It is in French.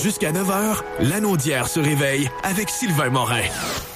Jusqu'à 9h, Lanaudière se réveille avec Sylvain Morin.